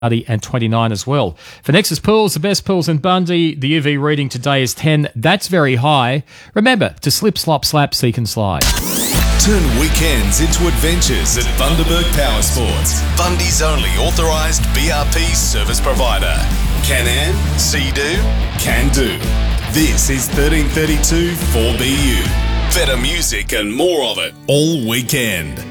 and 29 as well. For Nexus Pools, the best pools in Bundy, the UV reading today is 10. That's very high. Remember to slip, slop, slap, seek and slide. Turn weekends into adventures at Bundaberg Power Sports. Bundy's only authorised BRP service provider. Can-Am, Sea-Doo, Can-Do. This is 1332 4BU. Better music and more of it all weekend.